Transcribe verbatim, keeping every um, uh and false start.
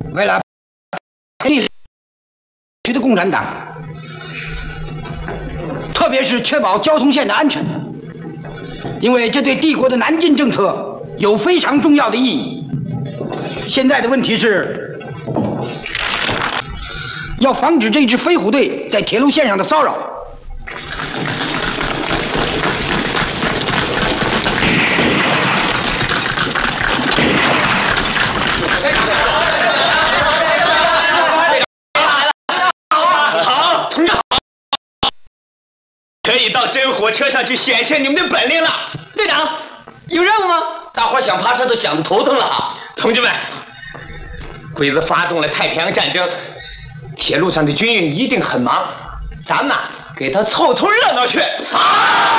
为了立区的共产党，特别是确保交通线的安全，因为这对帝国的南进政策有非常重要的意义。现在的问题是，要防止这支飞虎队在铁路线上的骚扰。 可以到真火车上去显现你们的本领了。 队长，有任务吗？ 大伙想爬车都想得头疼了。同志们，鬼子发动了太平洋战争，铁路上的军运一定很忙，咱们给他凑凑热闹去。啊！